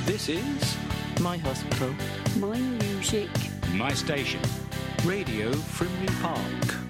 This is My hospital. My music. my station, Radio Frimley Park.